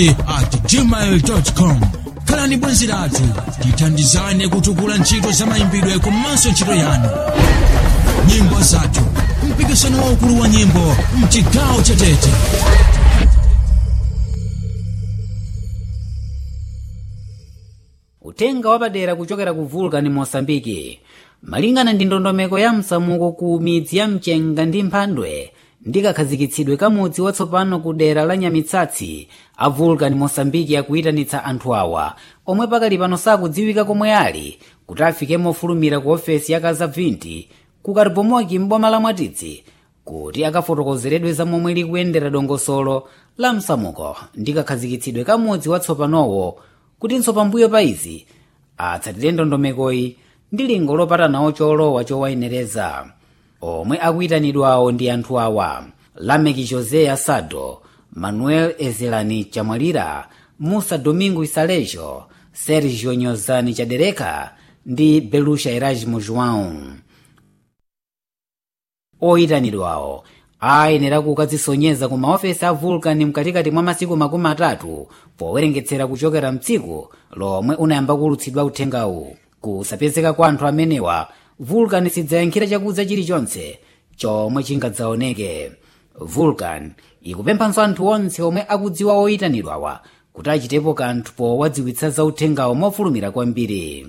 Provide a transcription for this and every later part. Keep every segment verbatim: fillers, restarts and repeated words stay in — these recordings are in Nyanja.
at gmail dot com. Khalani bwenzi lathu tithandizane kutukula ntchito za mayimbidwe komanso ntchito yanu. Nyimbo zathu, mpikisano waukulu wa nyimbo mchigawo cha Tete. Utenga wapadera kuchokera ku Vulcan Mosambiki. Malingana ndi ndondomeko ya msamuko ku midzi ya Mchenga ndi Mphandwe ndikakhazikitsidwe kamudzi watsopano ku dera la Nyamitsatsi, a Vulcan Mosambiki akuyitanitsa anthu awa omwe pakali pano sakudziwika komwe ali kuti afike mofulumira ku ofesi ya Kazabvinti ku Karibomoki m'boma la Mwatitsi kuti akafotokozeredwe za momwe likuyendera dongosolo la msamuko ndikakhazikitsidwe kamudzi watsopanowo kutinso pambuyo pa izi atsatire ndondomekoyi ndi lingo lopatanawo cholowa chowayenereza. Omwe akuyitanidwawo ndi anthu awa: Lameki José Asado, Manuel Ezelani Chamwalira, Musa Domingo Isalejo, Sergio Nyozani Chadereka ndi Belusha Erasmo João. Oyitanidwawo ayenera kukadzisonyeza ku maofesi a Vulcan mkatikati mwa masiku makumi atatu powerengetsera kuchokera mtsiku lomwe unayamba kulutsidwa uthengawu. Kusapezeka kwa anthu amenewa, Vulcan sidzayankhira chakudza chilichonse chomwe chingadzaoneke. Vulcan ikupemphanso anthu onse omwe akudziwa oyitanidwawa kuti achitepo kanthu powadziwitsa za uthengawo mofulumira kwambiri.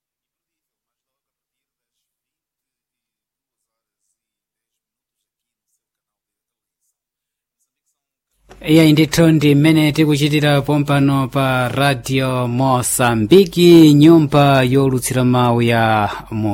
Iya ndithu ndi mmene tikuchitira pompano pa Radio Mosambiki, nyumba yolutsira mawu ya mu